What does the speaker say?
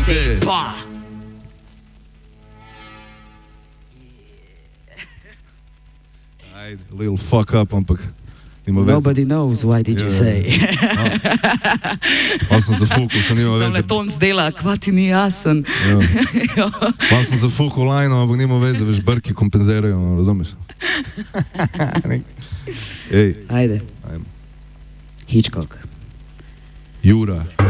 Ajde. Pa! Ajde, little fuck up, ampak nima veze. Nobody knows why did you say. Pa sem zafukal, se nima Tole veze. ton zdela, kva ti ni jasen. Pa sem zafukal lajno, ampak nima veze, veš, brki kompenzirajo, razumeš? Ej, Ajde. ajmo. Hitchcock. Jura.